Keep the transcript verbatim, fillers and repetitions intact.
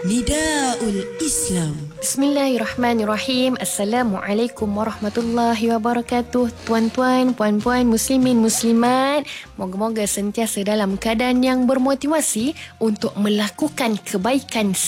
Nidaul Islam. Bismillahirrahmanirrahim. Assalamualaikum warahmatullahi wabarakatuh. Tuan-tuan, puan-puan, muslimin, muslimat, moga-moga sentiasa dalam keadaan yang bermotivasi untuk melakukan kebaikan